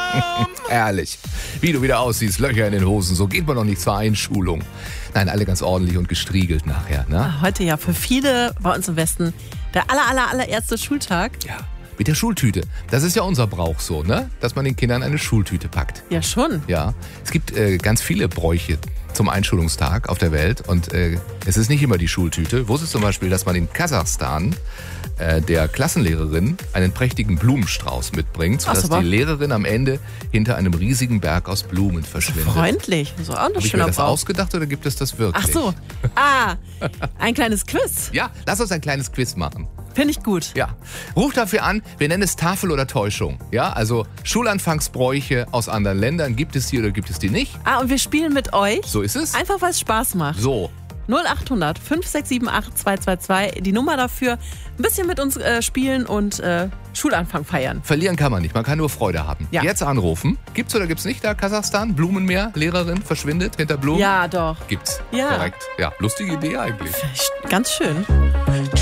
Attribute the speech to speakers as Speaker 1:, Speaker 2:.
Speaker 1: Herrlich. Wie du wieder aussiehst, Löcher in den Hosen, so geht man doch nicht zur Einschulung. Nein, alle ganz ordentlich und gestriegelt nachher, ne?
Speaker 2: Heute ja für viele bei uns im Westen der allererste Schultag.
Speaker 1: Ja, mit der Schultüte. Das ist ja unser Brauch so, ne? Dass man den Kindern eine Schultüte packt.
Speaker 2: Ja, schon.
Speaker 1: Ja, es gibt ganz viele Bräuche zum Einschulungstag auf der Welt und es ist nicht immer die Schultüte. Wusstest du zum Beispiel, dass man in Kasachstan der Klassenlehrerin einen prächtigen Blumenstrauß mitbringt, sodass die Lehrerin am Ende hinter einem riesigen Berg aus Blumen verschwindet.
Speaker 2: Freundlich. So auch ein
Speaker 1: Habe ich
Speaker 2: schöner
Speaker 1: mir das
Speaker 2: Brauch.
Speaker 1: ausgedacht oder gibt es das wirklich?
Speaker 2: Ach so. Ein kleines Quiz.
Speaker 1: Ja, lass uns ein kleines Quiz machen.
Speaker 2: Finde ich gut.
Speaker 1: Ja, ruf dafür an, wir nennen es Tafel oder Täuschung. Ja, also Schulanfangsbräuche aus anderen Ländern, gibt es die oder gibt es die nicht?
Speaker 2: Und wir spielen mit euch.
Speaker 1: So ist es.
Speaker 2: Einfach, weil es Spaß macht.
Speaker 1: So.
Speaker 2: 0800 5678 222, die Nummer dafür. Ein bisschen mit uns spielen und Schulanfang feiern.
Speaker 1: Verlieren kann man nicht, man kann nur Freude haben.
Speaker 2: Ja.
Speaker 1: Jetzt anrufen. Gibt's oder gibt's nicht da Kasachstan? Blumenmeer, Lehrerin verschwindet hinter Blumen?
Speaker 2: Ja, doch.
Speaker 1: Gibt's.
Speaker 2: Ja.
Speaker 1: Korrekt. Ja, lustige Idee eigentlich.
Speaker 2: Ganz schön.